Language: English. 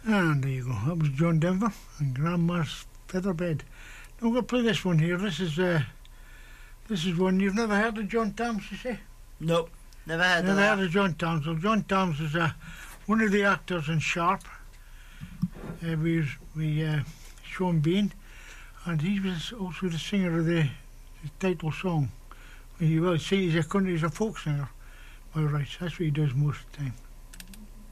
And there you go. That was John Denver and Grandma's Featherbed. Now I'm going to play this one here. This is one you've never heard of John Toms, you say? Nope, never heard of John Toms. Well, John Toms is one of the actors in Sharp. We Sean Bean, and he was also the singer of the title song. He's a folk singer. All right, that's what he does most of the time.